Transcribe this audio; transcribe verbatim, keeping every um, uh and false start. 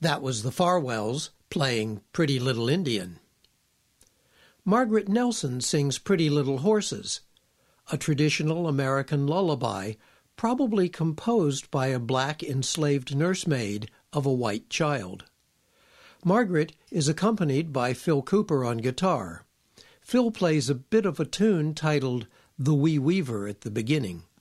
That was the Farwells playing Pretty Little Indian. Margaret Nelson sings Pretty Little Horses, a traditional American lullaby probably composed by a black enslaved nursemaid of a white child. Margaret is accompanied by Phil Cooper on guitar. Phil plays a bit of a tune titled The Wee Weaver at the beginning.